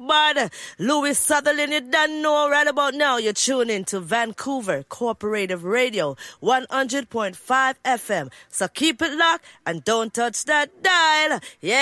bad. Louis Sutherland, you don't know right about now. You're tuning to Vancouver Cooperative Radio, 100.5 FM. So keep it locked and don't touch that dial. Yeah.